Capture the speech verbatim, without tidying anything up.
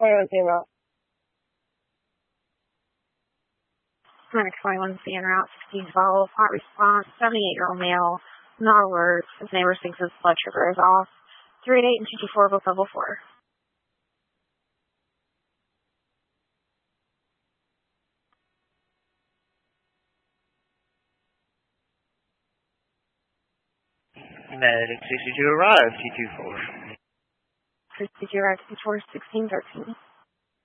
Oh, zero. Clinic twenty-one C en route sixteen twelve. Hot response. seventy-eight-year-old male. Not alert. His neighbor thinks his blood sugar is off. three eight and two two four, both level four. Medic sixty-two arrived, T two four. sixty-two arrived, T two four, sixteen thirteen.